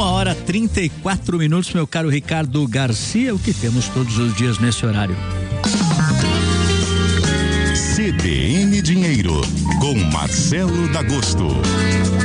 1h34, meu caro Ricardo Garcia, o que temos todos os dias nesse horário? CBN Dinheiro, com Marcelo D'Agosto.